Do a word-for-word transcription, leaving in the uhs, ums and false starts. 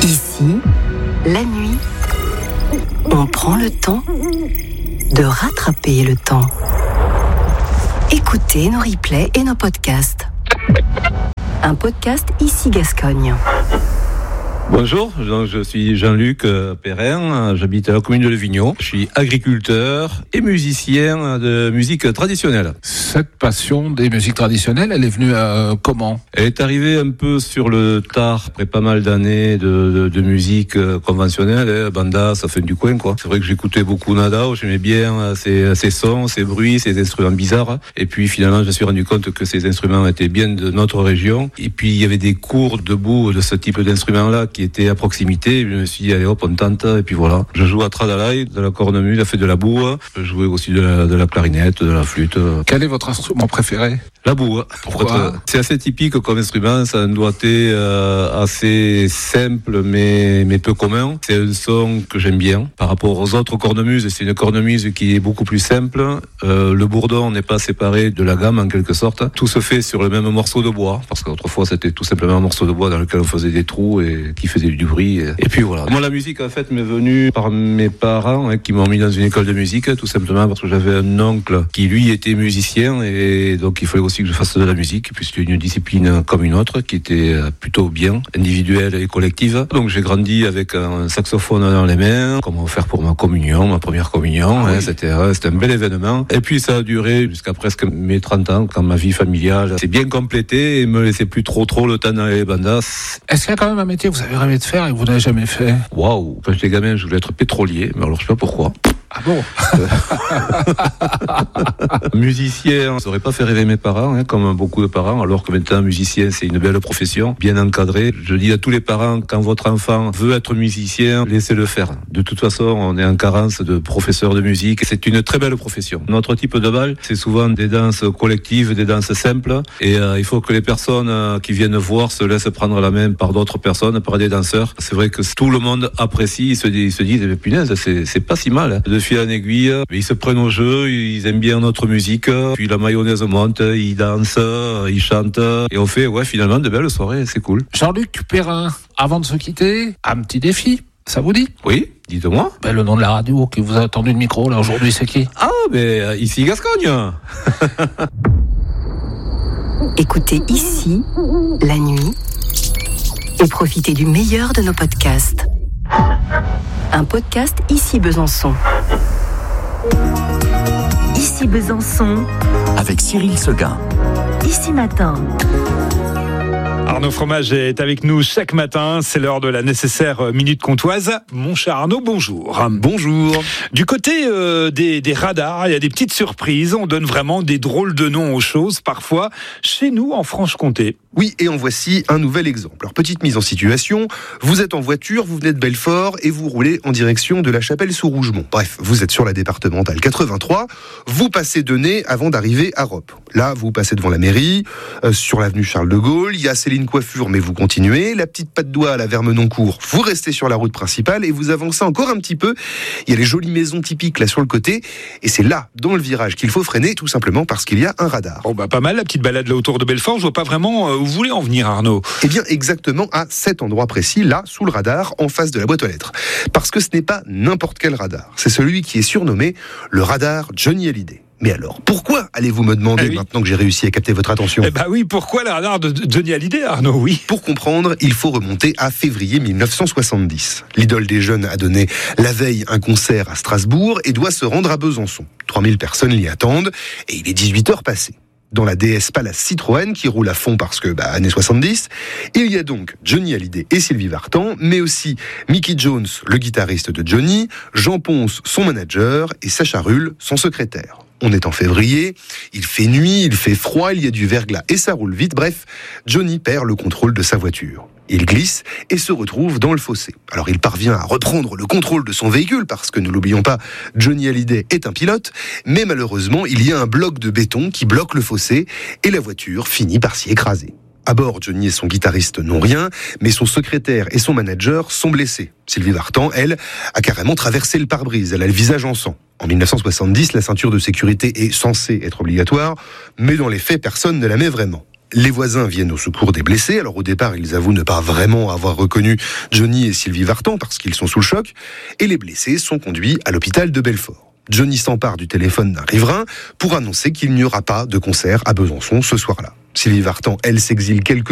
Ici, la nuit, on prend le temps de rattraper le temps. Écoutez nos replays et nos podcasts. Un podcast Ici Gascogne. Bonjour, je suis Jean-Luc Perrin, j'habite à la commune de Levignon. Je suis agriculteur et musicien de musique traditionnelle. Cette passion des musiques traditionnelles, elle est venue euh, comment ? Elle est arrivée un peu sur le tard, après pas mal d'années de, de, de musique conventionnelle, hein, banda, ça fait du coin quoi. C'est vrai que j'écoutais beaucoup Nadao, j'aimais bien ces, ces sons, ces bruits, ces instruments bizarres. Et puis finalement, je me suis rendu compte que ces instruments étaient bien de notre région. Et puis il y avait des cours debout de ce type d'instruments-là qui était à proximité. Je me suis dit, allez hop, on tente, et puis voilà. Je joue à Tradalay, de la cornemuse, j'ai fait de la boue. Je jouais aussi de la, de la clarinette, de la flûte. Quel est votre instrument préféré ? La boue. Pourquoi ? C'est assez typique comme instrument, c'est un doigté euh, assez simple mais, mais peu commun. C'est un son que j'aime bien. Par rapport aux autres cornemuses, c'est une cornemuse qui est beaucoup plus simple. Euh, le bourdon n'est pas séparé de la gamme en quelque sorte. Tout se fait sur le même morceau de bois, parce qu'autrefois c'était tout simplement un morceau de bois dans lequel on faisait des trous et qui faisait du bruit. Et, et puis voilà. Moi, la musique en fait m'est venue par mes parents hein, qui m'ont mis dans une école de musique, tout simplement parce que j'avais un oncle qui lui était musicien et donc il fallait aussi que je fasse de la musique, puis c'était une discipline comme une autre qui était plutôt bien, individuelle et collective. Donc j'ai grandi avec un saxophone dans les mains, comment faire pour ma communion, ma première communion, ah, hein, oui. c'était, c'était un bel événement. Et puis ça a duré jusqu'à presque mes trente ans, quand ma vie familiale s'est bien complétée et me laissait plus trop trop le temps dans les bandas. Est-ce qu'il y a quand même un métier que vous avez rêvé de faire et que vous n'avez jamais fait ? Waouh ! Quand j'étais gamin, je voulais être pétrolier, mais alors je sais pas pourquoi. Ah bon ? Musicien, ça aurait pas fait rêver mes parents, hein, comme beaucoup de parents, alors que maintenant, musicien, c'est une belle profession, bien encadrée. Je dis à tous les parents, quand votre enfant veut être musicien, laissez-le faire. De toute façon, on est en carence de professeurs de musique. C'est une très belle profession. Notre type de bal, c'est souvent des danses collectives, des danses simples, et euh, il faut que les personnes euh, qui viennent voir se laissent prendre la main par d'autres personnes, par des danseurs. C'est vrai que tout le monde apprécie, ils se disent, ils se disent, mais punaise, c'est, c'est pas si mal, hein. De fil en aiguille, ils se prennent au jeu, ils aiment bien notre musique, puis la mayonnaise monte, ils dansent, ils chantent, et on fait, ouais, finalement, de belles soirées, c'est cool. Jean-Luc Perrin, avant de se quitter, un petit défi, ça vous dit ? Oui, dites-moi. Ben, le nom de la radio qui vous a tendu le micro, là, aujourd'hui, c'est qui ? Ah, ben, euh, ici Gascogne. Écoutez Ici, la nuit, et profitez du meilleur de nos podcasts. Un podcast Ici Besançon. Ici Besançon. Avec Cyril Seguin. Ici Matin. Arnaud Fromage est avec nous chaque matin. C'est l'heure de la nécessaire minute comtoise. Mon cher Arnaud, bonjour. Bonjour. Du côté euh, des, des radars, il y a des petites surprises. On donne vraiment des drôles de noms aux choses, parfois, chez nous, en Franche-Comté. Oui, et en voici un nouvel exemple. Alors, petite mise en situation, vous êtes en voiture, vous venez de Belfort et vous roulez en direction de la Chapelle-sous-Rougemont. Bref, vous êtes sur la départementale quatre-vingt-trois, vous passez de nez avant d'arriver à Roppe. Là, vous passez devant la mairie, euh, sur l'avenue Charles de Gaulle, il y a Céline Coiffure, mais vous continuez, la petite patte d'oie à la Vermenoncourt, vous restez sur la route principale et vous avancez encore un petit peu. Il y a les jolies maisons typiques là sur le côté, et c'est là, dans le virage, qu'il faut freiner, tout simplement parce qu'il y a un radar. Bon, bah, pas mal la petite balade là autour de Belfort, je vois pas vraiment... Euh, où vous voulez en venir, Arnaud ? Eh bien, exactement à cet endroit précis, là, sous le radar, en face de la boîte aux lettres. Parce que ce n'est pas n'importe quel radar. C'est celui qui est surnommé le radar Johnny Hallyday. Mais alors, pourquoi allez-vous me demander, eh oui. maintenant que j'ai réussi à capter votre attention ? Eh bah oui, pourquoi le radar de Johnny Hallyday, Arnaud ? Oui. Pour comprendre, il faut remonter à février dix-neuf cent soixante-dix. L'idole des jeunes a donné la veille un concert à Strasbourg et doit se rendre à Besançon. trois mille personnes l'y attendent et il est dix-huit heures passées. Dans la D S Palace Citroën, qui roule à fond parce que, bah, années soixante-dix, il y a donc Johnny Hallyday et Sylvie Vartan, mais aussi Mickey Jones, le guitariste de Johnny, Jean Ponce, son manager, et Sacha Rull, son secrétaire. On est en février, il fait nuit, il fait froid, il y a du verglas et ça roule vite. Bref, Johnny perd le contrôle de sa voiture. Il glisse et se retrouve dans le fossé. Alors il parvient à reprendre le contrôle de son véhicule parce que, ne l'oublions pas, Johnny Hallyday est un pilote, mais malheureusement, il y a un bloc de béton qui bloque le fossé et la voiture finit par s'y écraser. À bord, Johnny et son guitariste n'ont rien, mais son secrétaire et son manager sont blessés. Sylvie Vartan, elle, a carrément traversé le pare-brise, elle a le visage en sang. En dix-neuf cent soixante-dix, la ceinture de sécurité est censée être obligatoire, mais dans les faits, personne ne la met vraiment. Les voisins viennent au secours des blessés. Alors au départ, ils avouent ne pas vraiment avoir reconnu Johnny et Sylvie Vartan parce qu'ils sont sous le choc. Et les blessés sont conduits à l'hôpital de Belfort. Johnny s'empare du téléphone d'un riverain pour annoncer qu'il n'y aura pas de concert à Besançon ce soir-là. Sylvie Vartan, elle, s'exile quelques